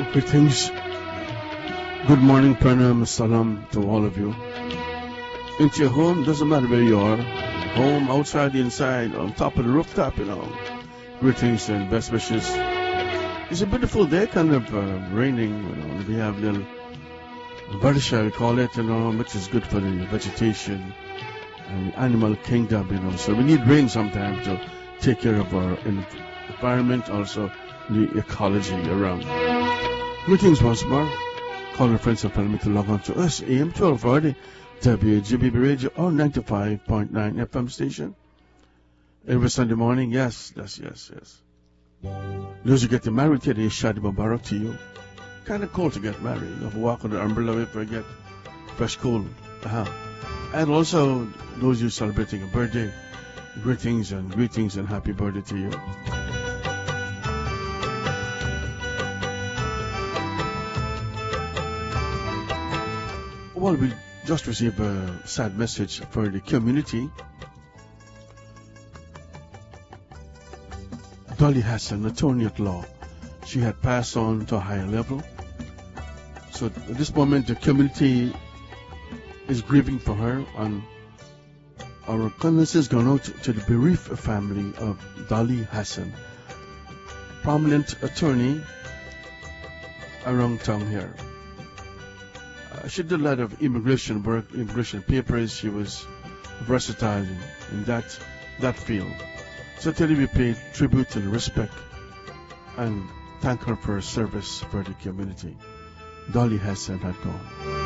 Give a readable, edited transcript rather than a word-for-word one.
Greetings. Good morning, pranam, salam to all of you. Into your home, doesn't matter where you are. Home, outside, inside, on top of the rooftop. Greetings and best wishes. It's a beautiful day, kind of raining. We have little Barisha, we call it, which is good for the vegetation and animal kingdom. So we need rain sometimes to take care of our environment, also the ecology around. Greetings once more. Call your friends and family to log on to us, AM 1240, WGBB Radio, or 95.9 FM station. Every Sunday morning, yes. Those who get married today, Shadi Mubarak to you. Kind of cold to get married. You have to walk on the umbrella if you get fresh cool. And also, those who are celebrating a birthday, greetings and happy birthday to you. Well, we just received a sad message for the community. Dolly Hassan, attorney at law, she had passed on to a higher level. So at this moment, the community is grieving for her, and our condolences gone out to the bereaved family of Dolly Hassan, prominent attorney around town here. She did a lot of immigration work, immigration papers. She was versatile in that field. So today we pay tribute and respect and thank her for her service for the community. Dolly Hassan had gone.